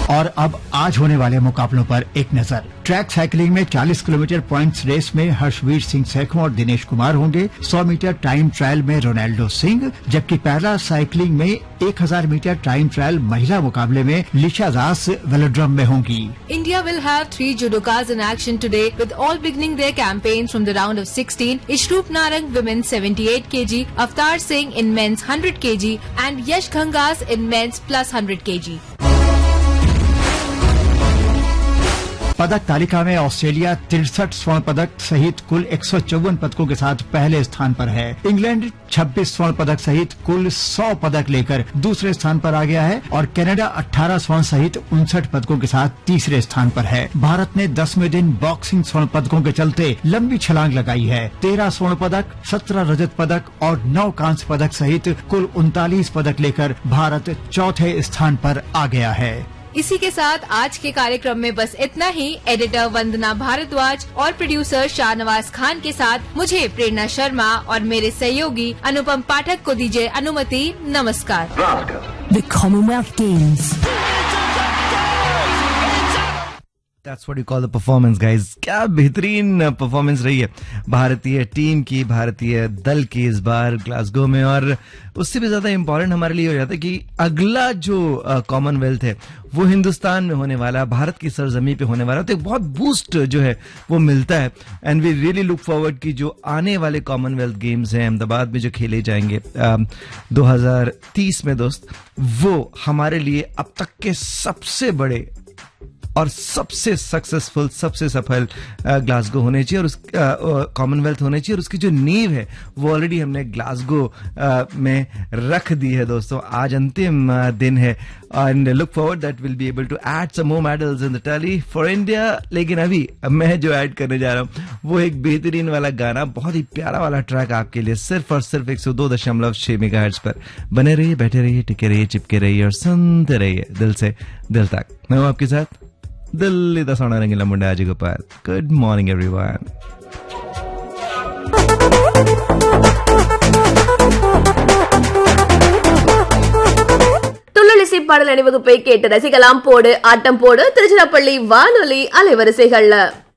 और अब आज होने वाले मुकाबलों पर एक नजर। ट्रैक साइकिलिंग में 40 किलोमीटर पॉइंट्स रेस में हर्षवीर सिंह सैखों और दिनेश कुमार होंगे। 100 मीटर टाइम ट्रायल में रोनाल्डो सिंह, जबकि पैरा साइकिलिंग में 1000 मीटर टाइम ट्रायल महिला मुकाबले में लिशा दास वेलोड्रम में होंगी। India will have 3 judokas in action today, with all beginning their campaigns from the round of 16. Ishroop Narang women's 78 kg, Avtar Singh in men's 100 kg, and Yash Ghangas in men's plus 100 kg. पदक तालिका में Australia 63 स्वर्ण पदक सहित कुल 154 पदकों के साथ पहले स्थान पर है। इंग्लैंड 26 स्वर्ण पदक सहित कुल 100 पदक लेकर दूसरे स्थान पर आ गया है और कनाडा 18 स्वर्ण सहित 59 पदकों के साथ तीसरे स्थान पर है। भारत ने 10वें दिन बॉक्सिंग स्वर्ण पदकों के चलते लंबी छलांग लगाई है। 13 स्वर्ण पदक, 17 रजत पदक और 9 कांस्य पदक सहित कुल 39 पदक लेकर भारत चौथे स्थान पर आ गया है। इसी के साथ आज के कार्यक्रम में बस इतना ही। एडिटर वंदना भारद्वाज और प्रोड्यूसर शाहनवाज खान के साथ मुझे प्रेरणा शर्मा और मेरे सहयोगी अनुपम पाठक को दीजिए अनुमति। नमस्कार। The Commonwealth Games. That's what you call the performance, guys. क्या बेहतरीन परफॉर्मेंस रही है भारतीय टीम की, भारतीय दल की इस बार ग्लासगो में। और उससे भी ज्यादा इम्पोर्टेंट हमारे लिए हो जाता है कि अगला जो कॉमनवेल्थ है वो हिंदुस्तान में होने वाला, भारत की सरजमी पे होने वाला, तो एक बहुत बूस्ट जो है वो मिलता है। And we really look forward कि जो आने वाले कॉमनवेल्थ गेम्स हैं अहमदाबाद में जो खेले जाएंगे 2030 में दोस्त, वो हमारे लिए अब तक के सबसे बड़े और सबसे सक्सेसफुल, सबसे सफल ग्लासगो होने चाहिए और उस कॉमनवेल्थ होने चाहिए। और उसकी जो नींव है वो ऑलरेडी हमने ग्लासगो में रख दी है दोस्तों। आज अंतिम दिन है and look forward that will be able to add some more medals in the tally for India. लेकिन अभी मैं जो ऐड करने जा रहा हूँ वो एक बेहतरीन वाला गाना, बहुत ही प्यारा वाला ट्रैक आपके लिए, सिर्फ और सिर्फ 102.6 मेगाहर्ट्ज पर। बने रहिए, बैठे रहिए, टिके रहिए, चिपके रहिए और सुनते रहिए दिल से दिल तक। मैं हूँ आपके साथ दिल्ली दा सोना रंगीला मुंडा Ajay Gopal. Good morning everyone. துள்ளலிசை பாடல் அணிவகுப்பை கேட்டு ரசிக்கலாம். போடு ஆட்டம் போடு திருச்சிராப்பள்ளி வானொலி அலைவரிசைகள்ல.